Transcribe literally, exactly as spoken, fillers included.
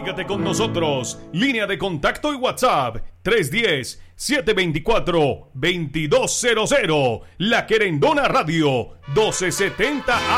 Comunícate con nosotros. Línea de contacto y WhatsApp tres uno cero, siete dos cuatro, dos dos cero cero. La Querendona Radio doce setenta